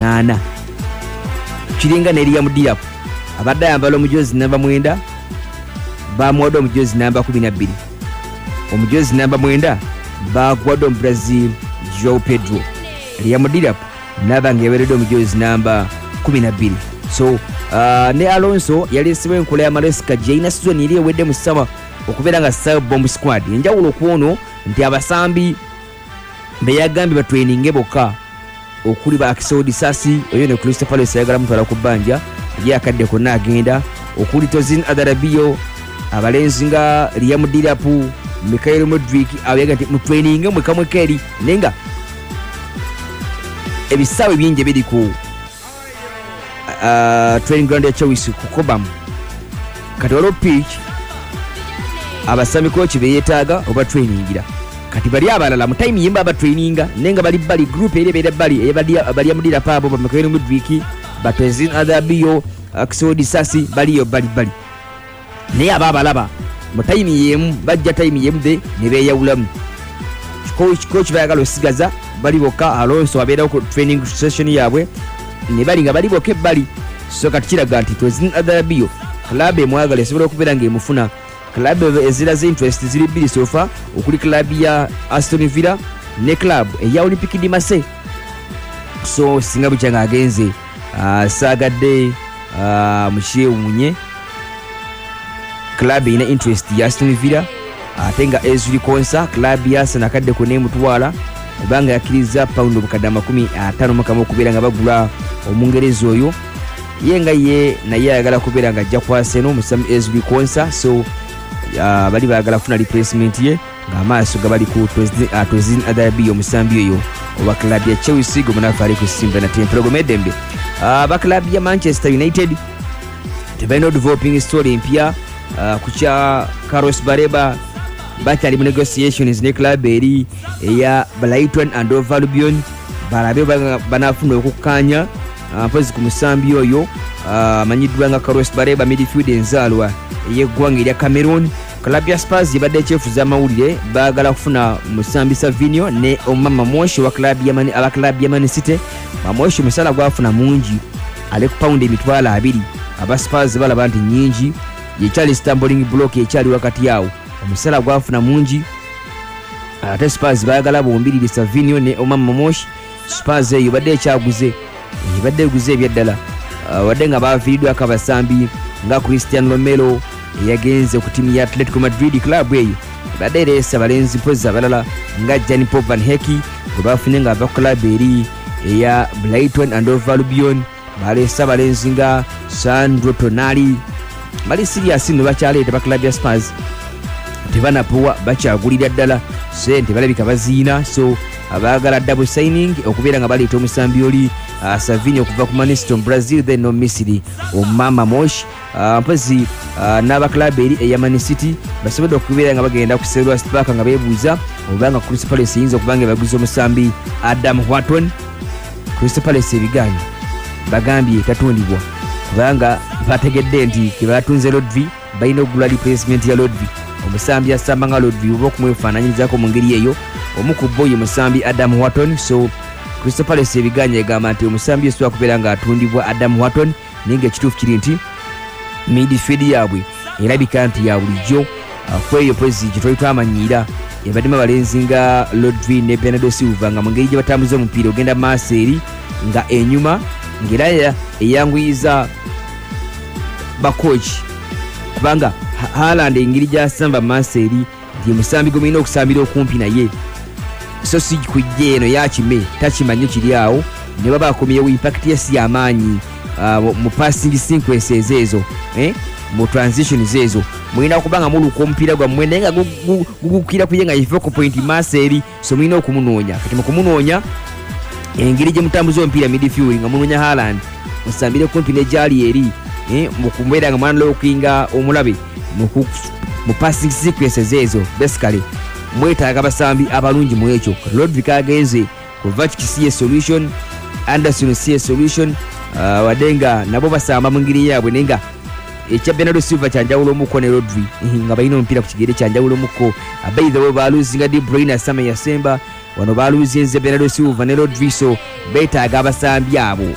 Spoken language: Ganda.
8 kiringa neriya mudirapo abadde ayambala omujozi namba 9 bamuwadde omujozi namba 12 omujozi namba 9 bagwadde mu Brazil João Pedro eriya mudirapo naba ngeberedde omujozi namba 12 so ne Alonso yalesebwa enkola ya Maresca jaina season eri ewedde mu sama okubeera nga sub bomb squad enjawulo kuono nti abasambi beyagambye batraininge bokka okuli ba Kisodi Sasi oyo ne Crystal Palace yagala mutwala ku bbanja yakadde konna agenda okuli Tozin Adarabio abalenzi nga Liam Dirapu Mikhail Modric abayaga nti mu traininge mwe kamwe keri nenga ebisawe bingi biri ku training ground ya Chelsea ku Cobham kati waliwo pitch abasami coach beyetaaga oba trainingira kati bali abalala mu time yimba aba traininga nenga bali group eri bere bali bali amudira pabo ba Mikhail Modric Batezin Adabio Kisodi Sasi bali naye ababalaba mu time yemu bajja time yemu de ne beyawulamu coach bayagala osigaza bali boka Alonso abeera ku training session yabwe ne bali nga bali boke bali so kati kiraga nti Tozin Adabio club emwagala esobola okubeera ng'emufuna club eziraze interest ziri bbiri sofa okuli club ya Aston Villa ne club eya Olympique de Marseille so singa bukyanga agenze sagadde mushyewunye club ina interest ya Aston Villa ate nga Ezri Konsa club ya Arsenal kadde ko nemutwala kubanga yakiriza pound obukadde 50 okubeera nga bagula omungereza oyo yenga ye naye ayagala kubeera nga ajja kwa Arsenal musami Ezri Konsa so bali bagala funa replacement ye nga maaso gabali ku Tozin Adabio musambi oyo oba club ya Chelsea gomunafari ku Simba na Tempero Gomedembe ba club ya Manchester United tebeno developing story mpya kucha Carlos Bareba batali mu negotiations ne club eri eya Brighton and Hove Albion balabe banafuna okukanya mpozi ku musambi oyo manyiddwa nga Carlos Bareba midfield enzalwa yeggwanga erya Cameroon club ya Spurs yabadde kyefuza amawulire baagala kufuna musambi Savinho ne Omama Moshi wa club ya Man City Mamoshi musala gwafuna mungi ale ku pound emitwala 2 aba Spurs balaba nti nyingi yekyali stumbling block yekyali wakati yawo omusala gwafuna mungi ate Spurs baagala bombirire Savinho ne Omama Moshi Spurs eyo badde ekyaguze guze ebyaddala wadde nga baviiriddwa akabasambi nga Cristiano Romero yagenze ku timu ya Atletico Madrid club eyo badde reesa balenzi mpozi abalala nga Gianni Van Heki gwe bafunye nga ava club eri eya Brighton and Hove Albion baleesa balenzi nga Sandro Tonali bali serious no bakyaleeta ba club ya Spurs tebanapuwa bakyagulira ddala sente balabika baziina so abaagala double signing okubeera nga baleeta omusambi oli Savinho okuva ku Manchester Brazil then no Misiri Omama Moshi mpozi n'aba club eri eya Man City basobodde okubeera nga bagenda ku Selhurst Park nga beebuuza obanga Crystal Palace eyinza okuba nga baguza omusambi Adam Wharton Crystal Palace ebiganya bagambye tatundibwa kubanga bategedde nti kebatunze Rodri balina okugula replacement ya Rodri omusambi asamba nga Rodri oba okumwefaananyirizako mu ngeri eyo omukubbo ye musambi Adam Wharton so Crystal Palace ebiganya egamba nti omusambi esobola kubeera nga atundibwa Adam Wharton naye ng'ekituufu kiri nti midfield yaabwe erabika nti ya bulijjo kweyo pozi gye twali twamanyiira ebaddemu abalenzi nga Rodri ne Bernardo Silva nga mu ngeri gye batambuza omupiira ogenda maaso eri nga enyuma ng'era eyanguyiza bakochi kubanga Haaland engeri gy'asamba maaso eri ye musambi gwe mulina okusambira okumpi naye so si kujja eno yakime takimanyi kiri awo ne baba akomyewo impact yesi y'amaanyi mu passing sequences ezo mu transitions ezo mulina okubanga muluka omupiira gwammwe naye nga gugukira kuye nga yefocal point maaso eri so mulina okumunoonya kati mu kumunoonya engeri gye mutambuza omupiira midfield nga munoonya Haaland musambire kumpi ne gyali eri mu kumbeera nga mwana lookinga omulabe mu passing sequences ezo basically mwetaaga basambi abalungi mu ekyo Rodri kagenze ku Vatic solution Anderson solution wadenga nabo basamba mu ngiri yaabwe nenga ekya Bernardo Silva kyanjawulo muko ne Rodri nga balina omupiira ku kigere kyanjawulo muko abayiza bo baluzinga De Bruyne asame yasemba wano baluzinze Bernardo Silva ne Rodri so betaaga abasambi abo